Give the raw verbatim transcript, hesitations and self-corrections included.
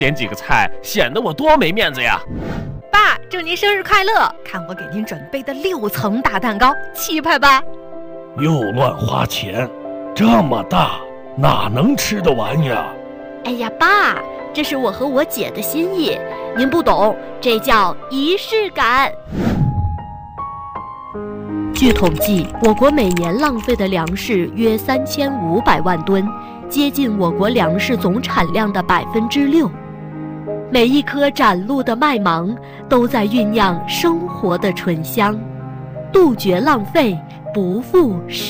点几个菜，显得我多没面子呀！ 爸，祝您生日快乐！看我给您准备的六层大蛋糕，气派吧？ 又乱花钱，这么大哪能吃得完呀？ 哎呀，爸，这是我和我姐的心意，您不懂，这叫仪式感。据统计，我国每年浪费的粮食约三千五百万吨，接近我国粮食总产量的百分之六。每一颗展露的麦芒，都在酝酿生活的醇香。杜绝浪费，不负时